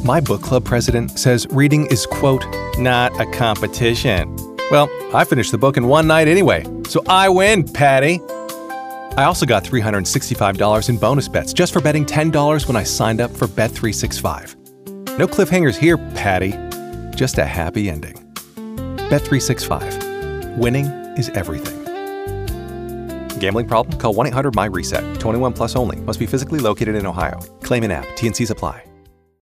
My book club president says reading is, quote, not a competition. Well, I finished the book in one night anyway, so I win, Patty. I also got $365 in bonus bets just for betting $10 when I signed up for Bet365. No cliffhangers here, Patty. Just a happy ending. Bet365. Winning is everything. Gambling problem? Call 1-800-MY-RESET. 21 plus only. Must be physically located in Ohio. Claim in app. T&Cs apply.